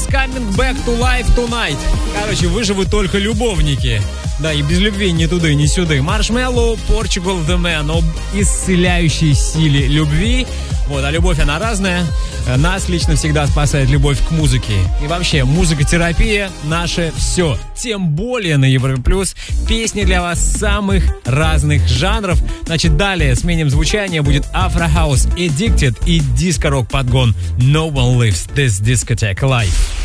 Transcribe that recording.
Coming Back to Life Tonight. Короче, выживут только любовники. Да, и без любви ни туда, ни сюда. Marshmello, Portugal The Man, об исцеляющей силе любви. Вот, а любовь, она разная. Нас лично всегда спасает любовь к музыке. И вообще, музыкотерапия — наше все. Тем более на Европе Плюс песни для вас самых разных жанров. Значит, далее сменим звучание. Будет Afro House, Addicted и диско-рок подгон No One Lives This Discotheque Live.